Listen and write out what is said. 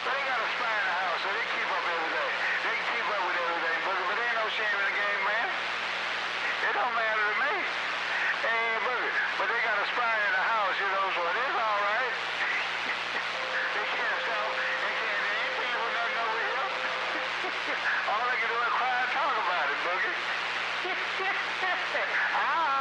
But they got a spy in the house, so they keep up everything. They can keep up with everything, Boogie, but there ain't no shame in the game, man. It don't matter to me. Hey, Boogie, but they got a spy in the house, you know, so it is all right. They can't stop. They ain't paying for nothing over here. All they can do is cry and talk about it, Boogie. Ah.